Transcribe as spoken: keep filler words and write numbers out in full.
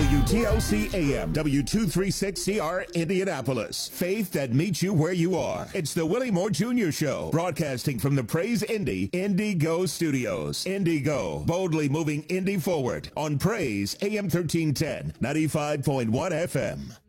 W T L C A M, W two thirty-six C R, Indianapolis. Faith that meets you where you are. It's the Willie Moore Junior Show, broadcasting from the Praise Indy Indigo Studios. Indigo, boldly moving Indy forward on Praise A M thirteen ten, ninety-five point one F M.